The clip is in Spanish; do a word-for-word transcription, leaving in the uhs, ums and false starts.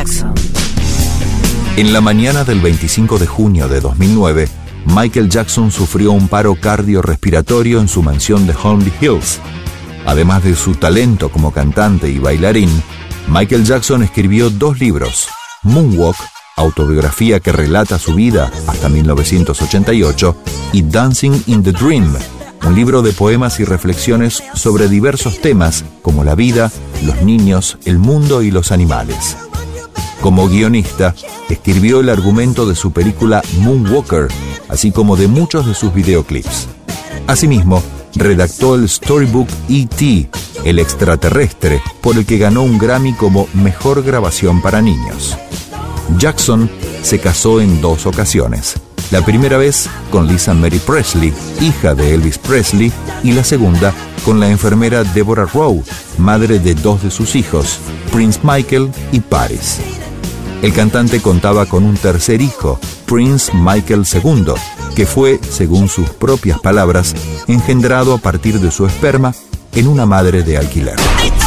Jackson. En la mañana del veinticinco de junio de dos mil nueve, Michael Jackson sufrió un paro cardiorrespiratorio en su mansión de Hollywood Hills. Además de su talento como cantante y bailarín, Michael Jackson escribió dos libros: Moonwalk, autobiografía que relata su vida hasta mil novecientos ochenta y ocho, y Dancing in the Dream, un libro de poemas y reflexiones sobre diversos temas como la vida, los niños, el mundo y los animales. Como guionista, escribió el argumento de su película Moonwalker, así como de muchos de sus videoclips. Asimismo, redactó el storybook E T, el extraterrestre, por el que ganó un Grammy como Mejor Grabación para Niños. Jackson se casó en dos ocasiones. La primera vez con Lisa Mary Presley, hija de Elvis Presley, y la segunda con la enfermera Deborah Rowe, madre de dos de sus hijos, Prince Michael y Paris. El cantante contaba con un tercer hijo, Prince Michael segundo, que fue, según sus propias palabras, engendrado a partir de su esperma en una madre de alquiler.